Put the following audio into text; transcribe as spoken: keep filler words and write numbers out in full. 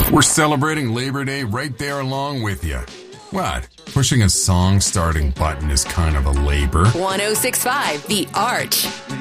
We're celebrating Labor Day right there along with you. What? Pushing a song starting button is kind of a labor. one oh six point five The Arch.